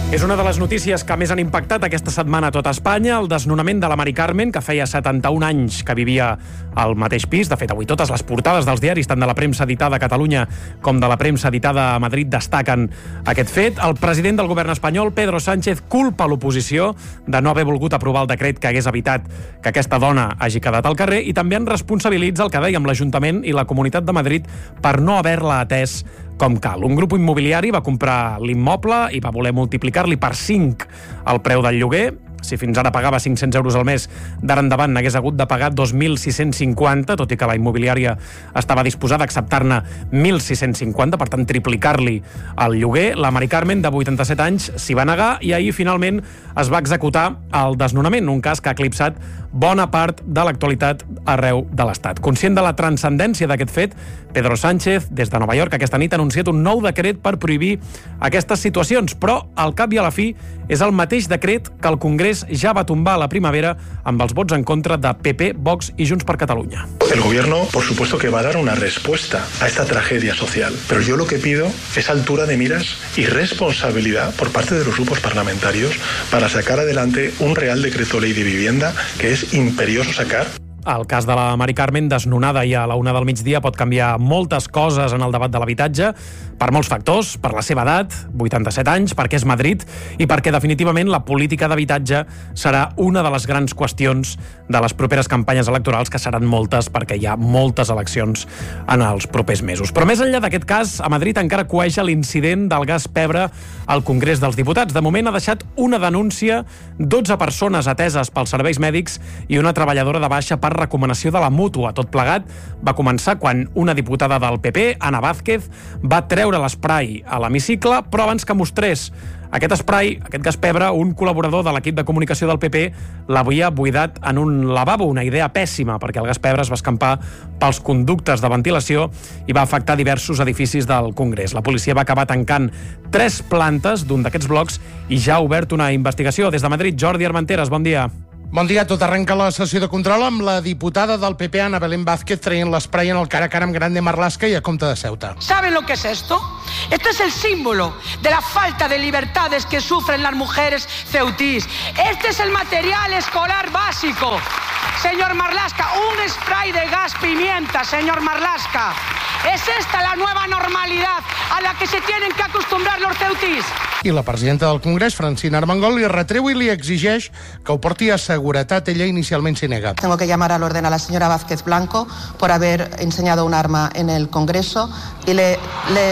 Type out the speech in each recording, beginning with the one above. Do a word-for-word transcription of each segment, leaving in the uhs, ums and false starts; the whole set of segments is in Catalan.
És una de les notícies que més han impactat aquesta setmana a tota Espanya, el desnonament de la Mari Carmen, que feia setanta-un anys que vivia al mateix pis. De fet, avui totes les portades dels diaris, tant de la premsa editada a Catalunya com de la premsa editada a Madrid, destaquen aquest fet. El president del govern espanyol, Pedro Sánchez, culpa l'oposició de no haver volgut aprovar el decret que hagués evitat que aquesta dona hagi quedat al carrer, i també en responsabilitza el que dèiem l'Ajuntament i la Comunitat de Madrid per no haver-la atès com cal. Un grup immobiliari va comprar l'immoble i va voler multiplicar-li per cinc el preu del lloguer. Si fins ara pagava cinc-cents euros al mes, d'ara endavant n'hagués hagut de pagar dos mil sis-cents cinquanta, tot i que la immobiliària estava disposada a acceptar-ne mil sis-cents cinquanta, per tant triplicar-li el lloguer. La Mari Carmen, de vuitanta-set anys, s'hi va negar i ahir finalment es va executar el desnonament, un cas que ha eclipsat bona part de l'actualitat arreu de l'Estat. Conscient de la transcendència d'aquest fet, Pedro Sánchez, des de Nova York, aquesta nit ha anunciat un nou decret per prohibir aquestes situacions, però al cap i a la fi és el mateix decret que el Congrés ja va tombar a la primavera amb els vots en contra de P P, Vox i Junts per Catalunya. El gobierno, por supuesto, que va a dar una respuesta a esta tragedia social, pero yo lo que pido es altura de miras y responsabilidad por parte de los grupos parlamentarios para sacar adelante un Real Decreto Ley de Vivienda que es imperioso sacar. El cas de la Mari Carmen, desnonada i a la una del migdia, pot canviar moltes coses en el debat de l'habitatge, per molts factors, per la seva edat, vuitanta-set anys, perquè és Madrid, i perquè definitivament la política d'habitatge serà una de les grans qüestions de les properes campanyes electorals, que seran moltes, perquè hi ha moltes eleccions en els propers mesos. Però més enllà d'aquest cas, a Madrid encara cueja l'incident del gas pebre al Congrés dels Diputats. De moment ha deixat una denúncia, dotze persones ateses pels serveis mèdics i una treballadora de baixa per recomanació de la mútua. Tot plegat va començar quan una diputada del P P, Ana Vázquez, va treure l'esprai a l'hemicicle, però abans que mostrés aquest esprai, aquest gas pebre, un col·laborador de l'equip de comunicació del P P l'havia buidat en un lavabo, una idea pèssima, perquè el gas pebre es va escampar pels conductes de ventilació i va afectar diversos edificis del Congrés. La policia va acabar tancant tres plantes d'un d'aquests blocs i ja ha obert una investigació. Des de Madrid, Jordi Armenteres, bon dia. Bon dia. Tot arrenca la sessió de control amb la diputada del P P, Ana Belén Vázquez, traient l'esprai en el cara a cara amb Grande Marlaska i a Comte de Ceuta. ¿Saben lo que es esto? Esto es el símbolo de la falta de libertades que sufren las mujeres ceutís. Este es el material escolar básico. Señor Marlaska, un spray de gas pimienta, señor Marlaska. ¿Es esta la nueva normalidad a la que se tienen que acostumbrar los ceutís? I la presidenta del Congrés, Francina Armengol, li retreu i li exigeix que ho porti a seguretat. Ella inicialment s'hi nega. Tengo que llamar al orden a la señora Vázquez Blanco por haber enseñado un arma en el Congreso y le... le...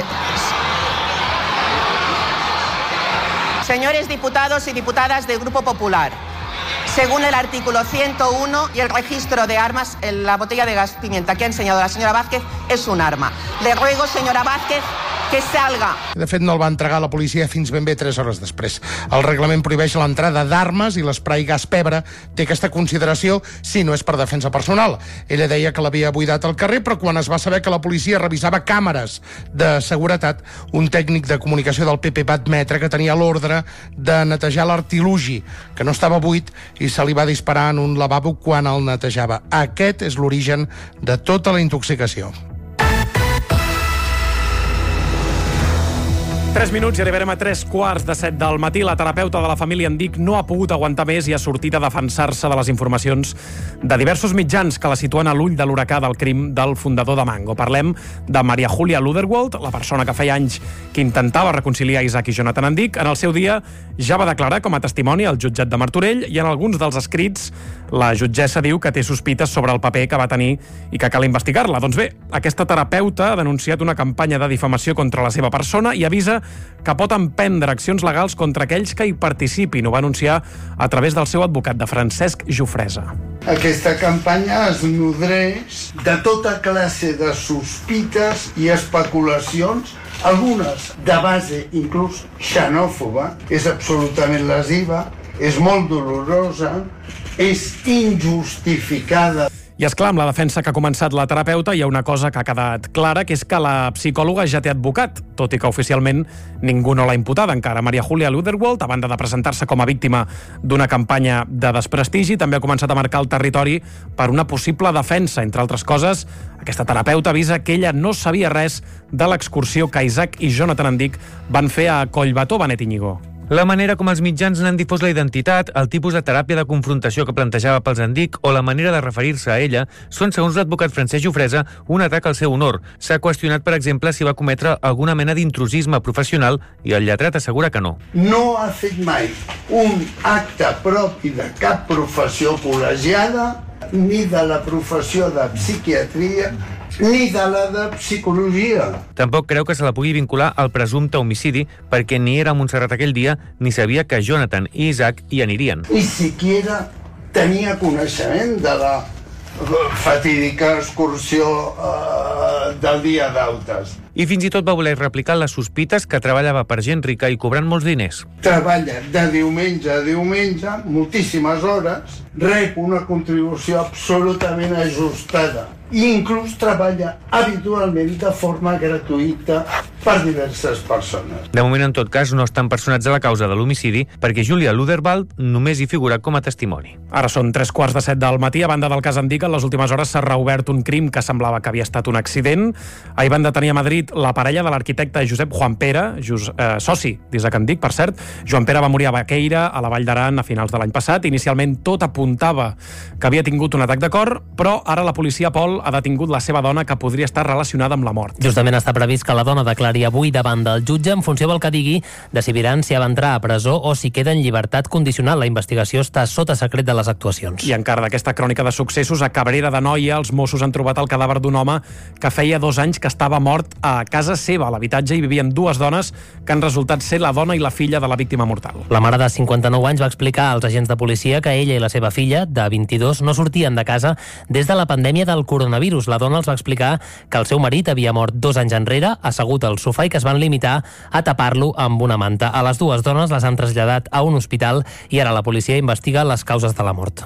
Señores diputados y diputadas del Grupo Popular, según el artículo ciento uno y el registro de armas, la botella de gas pimienta que ha enseñado la señora Vázquez es un arma. Le ruego, señora Vázquez, que salga. De fet, no el va entregar a la policia fins ben bé tres hores després. El reglament prohibeix l'entrada d'armes i l'esprai gas pebre té aquesta consideració si no és per defensa personal. Ella deia que l'havia buidat al carrer, però quan es va saber que la policia revisava càmeres de seguretat, un tècnic de comunicació del P P va admetre que tenia l'ordre de netejar l'artilugi, que no estava buit, i se li va disparar en un lavabo quan el netejava. Aquest és l'origen de tota la intoxicació. Tres minuts i arribarem a tres quarts de set del matí. La terapeuta de la família Endic no ha pogut aguantar més i ha sortit a defensar-se de les informacions de diversos mitjans que la situen a l'ull de l'huracà del crim del fundador de Mango. Parlem de Maria Julia Luderwold, la persona que feia anys que intentava reconciliar Isaac i Jonathan Endic. En el seu dia ja va declarar com a testimoni al jutjat de Martorell i en alguns dels escrits la jutgessa diu que té sospites sobre el paper que va tenir i que cal investigar-la. Doncs bé, aquesta terapeuta ha denunciat una campanya de difamació contra la seva persona i avisa que pot emprendre accions legals contra aquells que hi participin. Ho va anunciar a través del seu advocat, de Francesc Jofresa. Aquesta campanya es nodreix de tota classe de sospites i especulacions, algunes de base inclús xenòfoba, és absolutament lesiva, és molt dolorosa, és injustificada. I és clar, amb la defensa que ha començat la terapeuta hi ha una cosa que ha quedat clara, que és que la psicòloga ja té advocat, tot i que oficialment ningú no l'ha imputada encara. Maria Julia Luderwold, a banda de presentar-se com a víctima d'una campanya de desprestigi, també ha començat a marcar el territori per una possible defensa. Entre altres coses, aquesta terapeuta avisa que ella no sabia res de l'excursió que Isaac i Jonathan Endic van fer a Collbató, Benet Íñigo. La manera com els mitjans n'han difós la identitat, el tipus de teràpia de confrontació que plantejava pels Andic o la manera de referir-se a ella són, segons l'advocat Francesc Jofresa, un atac al seu honor. S'ha qüestionat, per exemple, si va cometre alguna mena d'intrusisme professional i el lletrat assegura que no. No ha fet mai un acte propi de cap professió col·legiada, ni de la professió de psiquiatria, ni de la de psicologia. Tampoc creu que se la pugui vincular al presumpte homicidi perquè ni era a Montserrat aquell dia ni sabia que Jonathan i Isaac hi anirien. Ni siquiera tenia coneixement de la fatídica excursió uh, del dia d'Autes. I fins i tot va voler replicar les sospites que treballava per gent rica i cobrant molts diners. Treballa de diumenge a diumenge, moltíssimes hores, rep una contribució absolutament ajustada i inclús treballa habitualment de forma gratuïta per diverses persones. De moment, en tot cas, no estan personats a la causa de l'homicidi perquè Julia Luderwald només hi figura com a testimoni. Ara són tres quarts de set del matí. A banda del cas Andic, en les últimes hores s'ha reobert un crim que semblava que havia estat un accident. Ahir van detenir a Madrid la parella de l'arquitecte Josep Juan Pere, just, eh, soci d'Isaac Andic, per cert. Joan Pere va morir a Baqueira, a la Vall d'Aran, a finals de l'any passat. Inicialment tot apuntava que havia tingut un atac de cor, però ara la policia, Pol, ha detingut la seva dona que podria estar relacionada amb la mort. Justament està previst que la dona declari avui davant del jutge. En funció del que digui, decidiran si ha d'entrar a presó o si queda en llibertat condicional. La investigació està sota secret de les actuacions. I encara d'aquesta crònica de successos, a Cabrera d'Anoia, els Mossos han trobat el cadàver d'un home que feia dos anys que estava mort a casa seva. A l'habitatge hi vivien dues dones que han resultat ser la dona i la filla de la víctima mortal. La mare de cinquanta-nou anys va explicar als agents de policia que ella i la seva filla, de vint-i-dos, no sortien de casa des de la pandèmia del coronavirus. La dona els va explicar que el seu marit havia mort dos anys enrere, assegut al sofà, i que es van limitar a tapar-lo amb una manta. A les dues dones les han traslladat a un hospital i ara la policia investiga les causes de la mort.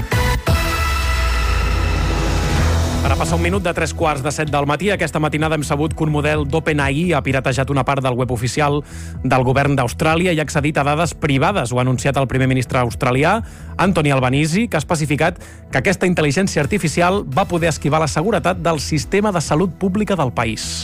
Ara passa un minut de tres quarts de set del matí. Aquesta matinada hem sabut que un model d'OpenAI ha piratejat una part del web oficial del govern d'Austràlia i ha accedit a dades privades. Ho ha anunciat el primer ministre australià, Anthony Albanese, que ha especificat que aquesta intel·ligència artificial va poder esquivar la seguretat del sistema de salut pública del país.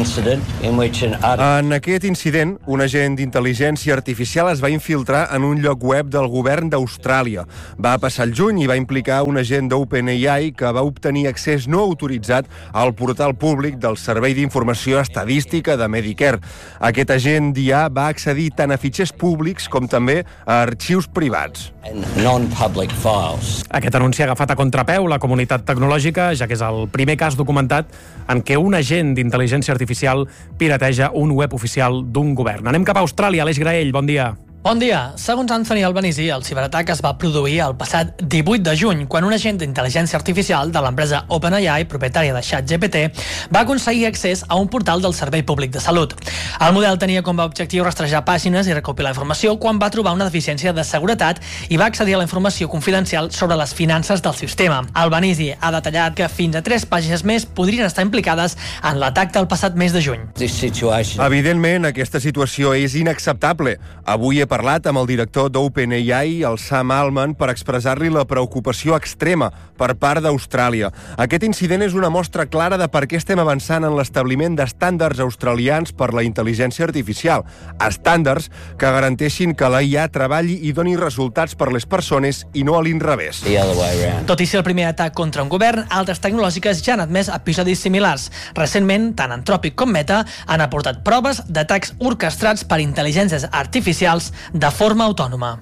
En aquest incident, un agent d'intel·ligència artificial es va infiltrar en un lloc web del govern d'Austràlia. Va passar el juny i va implicar un agent d'OpenAI que va obtenir accés no autoritzat al portal públic del Servei d'Informació Estadística de Medicare. Aquest agent d'I A va accedir tant a fitxers públics com també a arxius privats. Aquest anunci ha agafat a contrapeu la comunitat tecnològica, ja que és el primer cas documentat en què un agent d'intel·ligència artificial pirateja un web oficial d'un govern. Anem cap a Austràlia. Aleix Graell, bon dia. Bon dia. Segons Anthony Albanese, el ciberatac es va produir el passat divuit de juny, quan un agent d'intel·ligència artificial de l'empresa OpenAI, propietària de ChatGPT, va aconseguir accés a un portal del Servei Públic de Salut. El model tenia com a objectiu rastrejar pàgines i recopilar informació quan va trobar una deficiència de seguretat i va accedir a la informació confidencial sobre les finances del sistema. Albanese ha detallat que fins a tres pàgines més podrien estar implicades en l'atac del passat mes de juny. Evidentment, aquesta situació és inacceptable. Avui he parlat amb el director d'OpenAI, el Sam Altman, per expressar-li la preocupació extrema per part d'Austràlia. Aquest incident és una mostra clara de per què estem avançant en l'establiment d'estàndards australians per la intel·ligència artificial. Estàndards que garanteixin que la I A treballi i doni resultats per les persones i no a l'inrevés. Tot i ser el primer atac contra un govern, altres tecnològiques ja han admès episodis similars. Recentment, tant Anthropic com Meta han aportat proves d'atacs orquestrats per intel·ligències artificials de forma autònoma.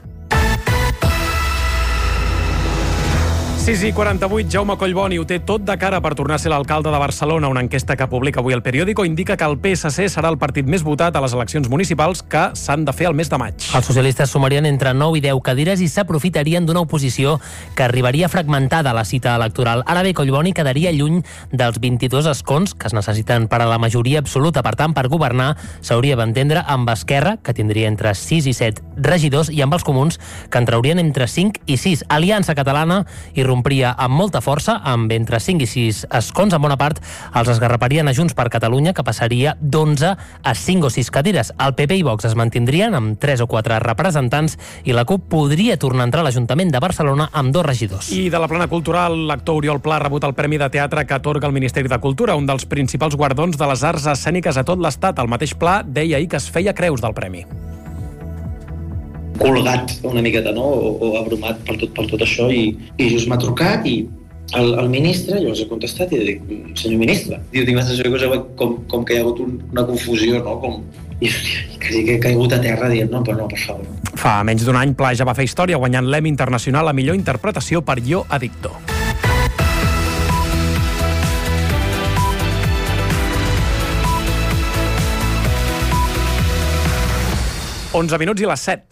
sis i quaranta-vuit, Jaume Collboni ho té tot de cara per tornar a ser l'alcalde de Barcelona. Una enquesta que publica avui el Periódico indica que el P S C serà el partit més votat a les eleccions municipals que s'han de fer al mes de maig. Els socialistes sumarien entre nou i deu cadires i s'aprofitarien d'una oposició que arribaria fragmentada a la cita electoral. Ara bé, Collboni quedaria lluny dels vint-i-dos escons que es necessiten per a la majoria absoluta. Per tant, per governar s'hauria d'entendre amb Esquerra, que tindria entre sis i set regidors, i amb els Comuns, que en traurien entre cinc i sis. Aliança Catalana i rompria amb molta força, amb entre cinc i sis escons. En bona part els esgarraparien a Junts per Catalunya, que passaria d'onze a cinc o sis cadires. El P P i Vox es mantindrien amb tres o quatre representants i la CUP podria tornar a entrar a l'Ajuntament de Barcelona amb dos regidors. I de la plana cultural, l'actor Oriol Pla ha rebut el Premi de Teatre que atorga el Ministeri de Cultura, un dels principals guardons de les arts escèniques a tot l'Estat. El mateix Pla deia ahir que es feia creus del premi. colgat una miqueta, no? o, o abrumat per tot, per tot això, i, i just m'ha trucat i el, el ministre, jo els he contestat i dic, senyor ministre, diu, tinc la sensació que com, com que hi ha hagut un, una confusió, no? Com, i quasi que he caigut a terra dient, no, però no, per favor. Fa menys d'un any, Pla ja va fer història guanyant l'Emmy Internacional a millor interpretació per Yo Adicto. onze minuts i les set.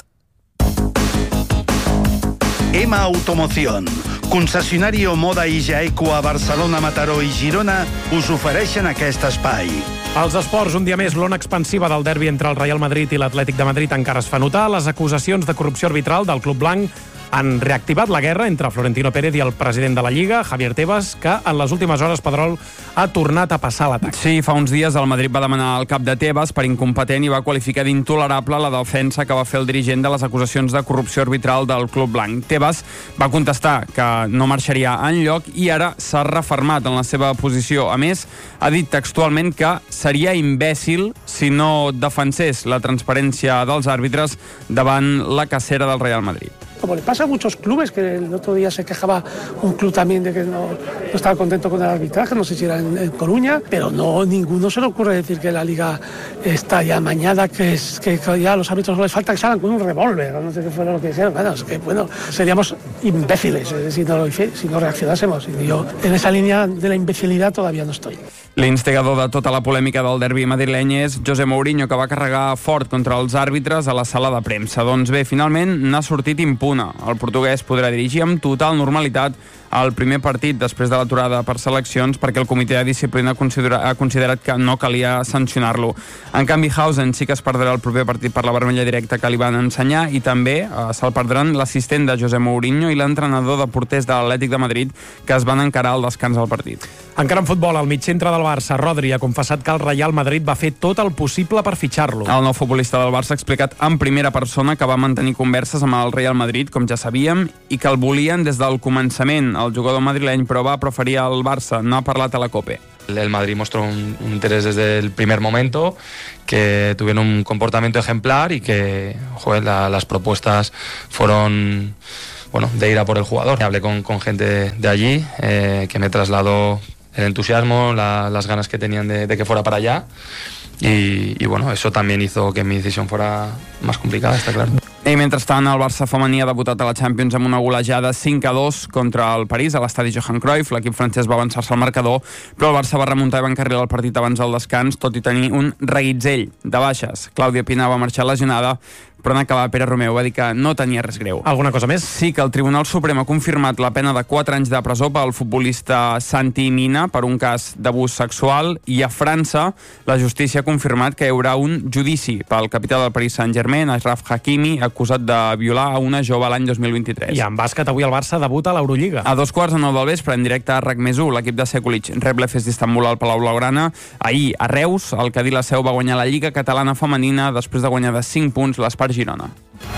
EMA Automoción, concessionari Omoda i Jaeco a Barcelona, Mataró i Girona, us ofereixen aquest espai. Als esports, un dia més, l'ona expansiva del derbi entre el Real Madrid i l'Atlètic de Madrid encara es fa notar. Les acusacions de corrupció arbitral del Club Blanc han reactivat la guerra entre Florentino Pérez i el president de la Lliga, Javier Tebas, que en les últimes hores, Pedrol, ha tornat a passar l'atac. Sí, fa uns dies el Madrid va demanar el cap de Tebas per incompetent i va qualificar d'intolerable la defensa que va fer el dirigent de les acusacions de corrupció arbitral del Club Blanc. Tebas va contestar que no marxaria enlloc i ara s'ha refermat en la seva posició. A més, ha dit textualment que seria imbècil si no defensés la transparència dels àrbitres davant la cacera del Real Madrid. Como le pasa a muchos clubes, que el otro día se quejaba un club también de que no, no estaba contento con el arbitraje, no sé si era en, en Coruña, pero no, ninguno se le ocurre decir que la Liga está ya amañada, que, es, que ya a los árbitros no les falta que salgan con un revólver, no sé qué fue lo que dijeron. Bueno, es que bueno, seríamos imbéciles eh, si, no, si no reaccionásemos. Y yo en esa línea de la imbecilidad todavía no estoy. L'instigador de tota la polèmica del derbi madrileny és José Mourinho, que va carregar fort contra els àrbitres a la sala de premsa. Doncs bé, finalment n'ha sortit impune. El portuguès podrà dirigir amb total normalitat el primer partit després de l'aturada per seleccions perquè el comitè de disciplina considera, ha considerat que no calia sancionar-lo. En canvi, Hausen sí que es perdrà el proper partit per la vermella directa que li van ensenyar i també eh, se'l perdran l'assistent de José Mourinho i l'entrenador de porters de l'Atlètic de Madrid que es van encarar al descans del partit. Encara en futbol, el migcentre del Barça, Rodri, ha confessat que el Real Madrid va fer tot el possible per fitxar-lo. El nou futbolista del Barça ha explicat en primera persona que va mantenir converses amb el Real Madrid, com ja sabíem, i que el volien des del començament. El jugador madrileny, però va preferir el Barça. No ha parlat a la COPE. El Madrid mostró un, un interés desde el primer momento, que tuvieron un comportamiento ejemplar y que joder, la, las propuestas fueron bueno, de ir a por el jugador. Hablé con, con gente de allí eh, que me trasladó el entusiasmo, la, las ganas que tenían de, de que fuera para allá y, y bueno, eso también hizo que mi decisión fuera más complicada, está claro. I mentrestant, el Barça femení ha debutat a la Champions amb una golejada cinc a dos contra el París a l'estadi Johan Cruyff. L'equip francès va avançar-se al marcador, però el Barça va remuntar i va encarrilar el partit abans del descans, tot i tenir un reguitzell de baixes. Clàudia Pina va marxar lesionada, però en acabar Pere Romeu va dir que no tenia res greu. Alguna cosa més? Sí, que el Tribunal Suprem ha confirmat la pena de quatre anys de presó pel futbolista Santi Mina per un cas d'abús sexual, i a França la justícia ha confirmat que hi haurà un judici pel capità del Paris Saint-Germain, Achraf Hakimi, acusat de violar a una jove l'any dos mil vint-i-tres. I en bàsquet, avui el Barça debuta a l'Eurolliga. A dos quarts de nou del vespre, en directe a RAC més u, l'equip de Sekulic rep l'Efes d'Istanbul al Palau Blaugrana. Ahir, a Reus, el Cadí la Seu va guanyar la Lliga Catalana Femenina després de guanyar de cinc punts l'Espart Girona.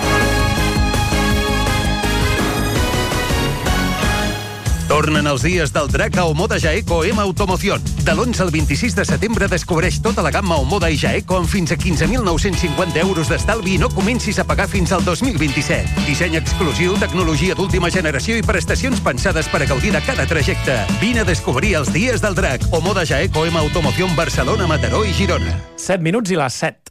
Tornen els dies del drac a Omoda Jaeco EMA Automoción. De l'onze al vint-i-sis de setembre descobreix tota la gamma Omoda i Jaeco amb fins a quinze mil nou-cents cinquanta euros d'estalvi i no comencis a pagar fins al dos mil vint-i-set. Disseny exclusiu, tecnologia d'última generació i prestacions pensades per a gaudir de cada trajecte. Vine a descobrir els dies del drac. Omoda Jaeco EMA Automoción Barcelona, Mataró i Girona. set minuts i les set.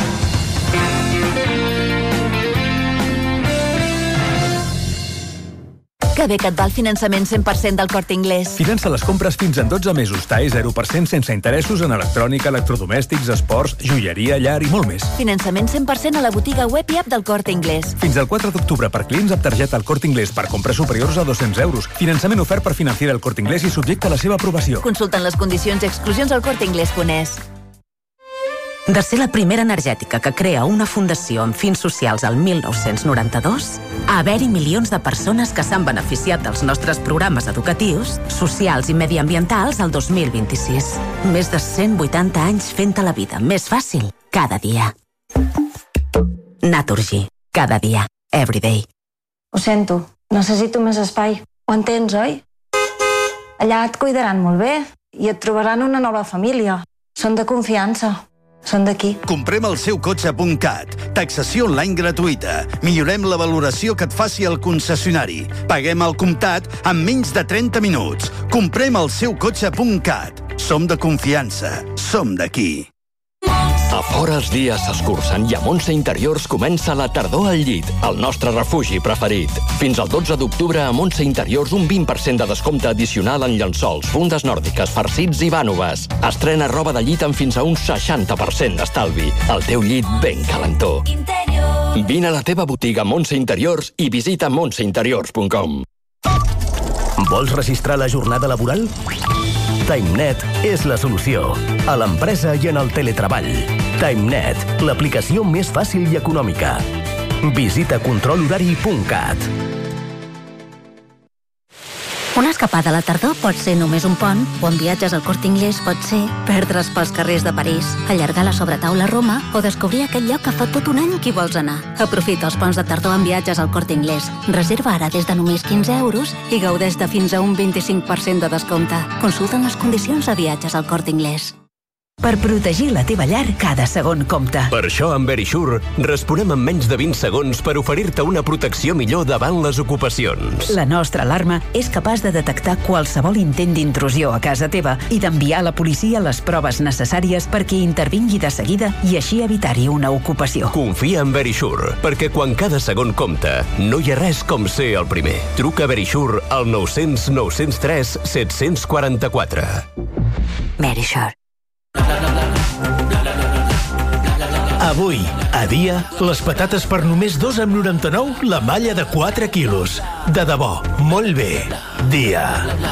Que bé que et va el finançament cent per cent del Corte Inglés. Finança les compres fins en dotze mesos. T A E zero per cent sense interessos en electrònica, electrodomèstics, esports, joieria, llar i molt més. Finançament cent per cent a la botiga web i app del Corte Inglés. Fins al quatre d'octubre per clients amb targeta al Corte Inglés per compres superiors a dos-cents euros. Finançament ofert per Financiera el Corte Inglés i subjecte a la seva aprovació. Consulten les condicions i exclusions al corte inglés punt es. De ser la primera energètica que crea una fundació amb fins socials al mil nou-cents noranta-dos, a haver-hi milions de persones que s'han beneficiat dels nostres programes educatius, socials i mediambientals al dos mil vint-i-sis. Més de cent vuitanta anys fent-te la vida més fàcil cada dia. Naturgy. Cada dia. Everyday. Ho sento. Necessito més espai. Ho entens, oi? Allà et cuidaran molt bé i et trobaran una nova família. Són de confiança. Són d'aquí. Comprem el seu cotxe punt cat. Taxació online gratuïta. Millorem la valoració que et faci el concessionari. Paguem al comptat en menys de trenta minuts. Comprem el seu cotxe punt cat. Som de confiança. Som d'aquí. A fora els dies s'escurcen i a Montse Interiors comença la tardor al llit, el nostre refugi preferit. Fins al dotze d'octubre a Montse Interiors un vint per cent de descompte addicional en llençols, fundes nòrdiques, farcits i vànoves. Estrena roba de llit amb fins a un seixanta per cent d'estalvi. El teu llit ben calentó. Vine a la teva botiga Montse Interiors i visita montse interiors punt com. Vols registrar la jornada laboral? TimeNet és la solució. A l'empresa i en el teletreball. TimeNet, l'aplicació més fàcil i econòmica. Visita control horari punt cat. Una escapada a la tardor pot ser només un pont, o en viatges al Corte Inglés pot ser perdre's pels carrers de París, allargar la sobretaula a Roma o descobrir aquell lloc que fa tot un any que hi vols anar. Aprofita els ponts de tardor en viatges al Corte Inglés. Reserva ara des de només quinze euros i gaudeix de fins a un vint-i-cinc per cent de descompte. Consulta les condicions a viatges al Corte Inglés. Per protegir la teva llar, cada segon compta. Per això, amb Verisure, responem en menys de vint segons per oferir-te una protecció millor davant les ocupacions. La nostra alarma és capaç de detectar qualsevol intent d'intrusió a casa teva i d'enviar a la policia les proves necessàries perquè intervingui de seguida i així evitar-hi una ocupació. Confia en Verisure, perquè quan cada segon compta, no hi ha res com ser el primer. Truca a Verisure al nou cents nou cents tres set cents quaranta-quatre. Verisure. Avui, a dia, les patates per només dos coma noranta-nou, la malla de quatre quilos. De debò, molt bé. Dia.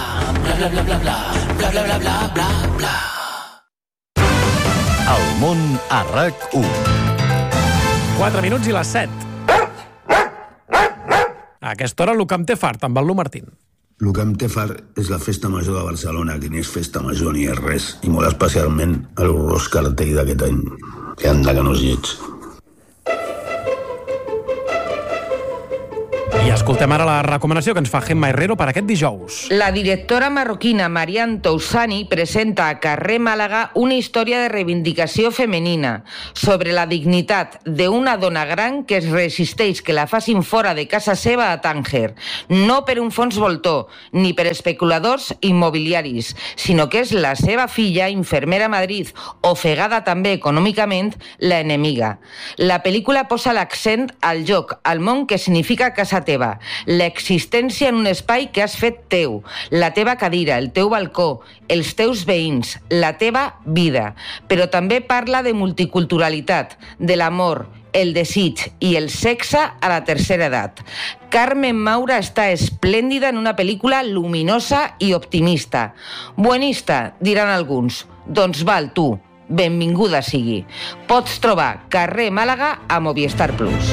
El món a RAC u. quatre minuts i les set. A aquesta hora, el que em té fart, amb el Lu Martín. El que em té fart és la festa major de Barcelona, que ni és festa major ni és res, i molt especialment l'horrorós cartell d'aquest any, que anda que no és lleig. I escoltem ara la recomanació que ens fa Gemma Herrero per aquest dijous. La directora marroquina Marian Toussani presenta a Carrer Màlaga una història de reivindicació femenina sobre la dignitat d'una dona gran que es resisteix que la facin fora de casa seva a Tànger, no per un fons voltor ni per especuladors immobiliaris, sinó que és la seva filla, infermera a Madrid, ofegada també econòmicament, la enemiga. La pel·lícula posa l'accent al joc, al món que significa casa teva, l'existència en un espai que has fet teu, la teva cadira, el teu balcó, els teus veïns, la teva vida. Però també parla de multiculturalitat, de l'amor, el desig i el sexe a la tercera edat. Carmen Maura està esplèndida en una pel·lícula luminosa i optimista. Buenista, diran alguns. Doncs val, tu. Benvinguda sigui. Pots trobar Carrer Màlaga a Movistar Plus.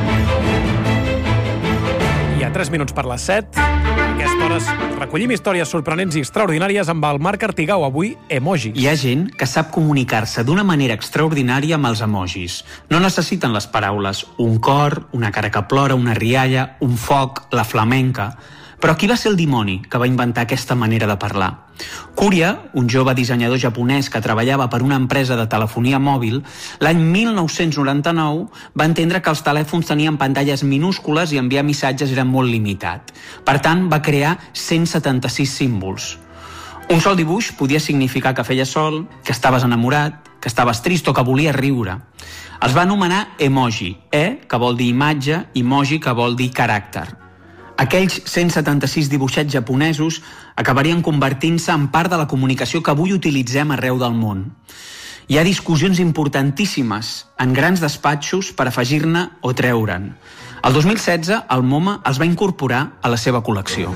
I a tres minuts per les set, a aquesta hora recollim històries sorprenents i extraordinàries amb el Marc Artigau, avui emojis. Hi ha gent que sap comunicar-se d'una manera extraordinària amb els emojis. No necessiten les paraules, un cor, una cara que plora, una rialla, un foc, la flamenca. Però qui va ser el dimoni que va inventar aquesta manera de parlar? Kuria, un jove dissenyador japonès que treballava per una empresa de telefonia mòbil, l'any mil nou-cents noranta-nou va entendre que els telèfons tenien pantalles minúscules i enviar missatges era molt limitat. Per tant, va crear cent setanta-sis símbols. Un sol dibuix podia significar que feia sol, que estaves enamorat, que estaves trist o que volies riure. Els va anomenar emoji, e, que vol dir imatge, i moji, que vol dir caràcter. Aquells cent setanta-sis dibuixets japonesos acabarien convertint-se en part de la comunicació que avui utilitzem arreu del món. Hi ha discussions importantíssimes en grans despatxos per afegir-ne o treure'n. El dos mil setze, el MoMA els va incorporar a la seva col·lecció.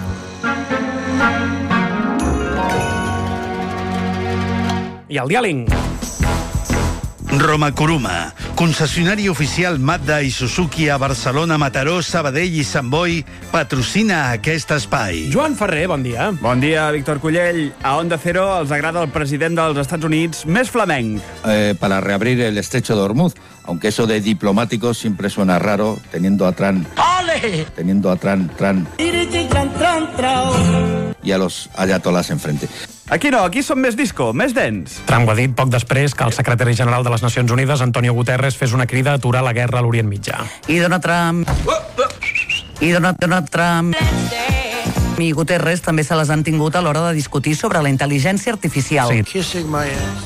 I el diàling. Roma Kuruma, concessionari oficial Mazda i Suzuki a Barcelona, Mataró, Sabadell i Sant Boi, patrocina aquest espai. Joan Ferrer, bon dia. Bon dia, Víctor Cullell. A Onda Cero els agrada el president dels Estats Units més flamenc. Eh, para reabrir el estrecho de Hormuz, aunque eso de diplomático siempre suena raro, teniendo a Trump... ¡Ale! Teniendo a Trump, Trump... y a los ayatolás enfrente. Aquí no, aquí som més disco, més dents. Trump ho ha dit poc després que el secretari general de les Nacions Unides, Antonio Guterres, fes una crida a aturar la guerra a l'Orient Mitjà. I Donald Trump... I Donald, Donald Trump... i Guterres també se les han tingut a l'hora de discutir sobre la intel·ligència artificial. Sí. Kissing my ass.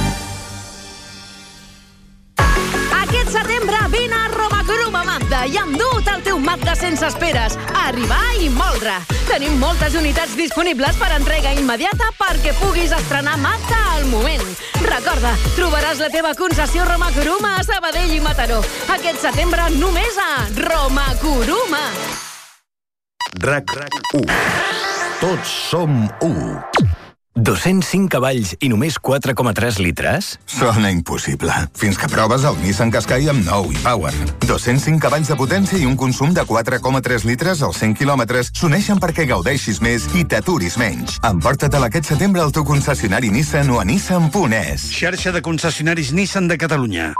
Aquest setembre vine a Roma Cruma Mazda i endu't el teu Mazda sense esperes. Arribar i moldre. Tenim moltes unitats disponibles per entrega immediata perquè puguis estrenar Mazda al moment. Recorda, trobaràs la teva concessió Roma Cruma a Sabadell i Mataró. Aquest setembre només a Roma Cruma. RAC u. Tots som u. dos-cents cinc cavalls i només quatre coma tres litres? Sona impossible. Fins que proves el Nissan Qashqai amb nou e-Power. dos-cents cinc cavalls de potència i un consum de quatre coma tres litres als cent quilòmetres s'uneixen perquè gaudeixis més i t'aturis menys. Emporta-te'l aquest setembre al teu concessionari Nissan o a nissan punt es. Xarxa de concessionaris Nissan de Catalunya.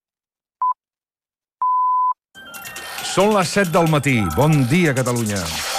Són les set del matí. Bon dia, Catalunya.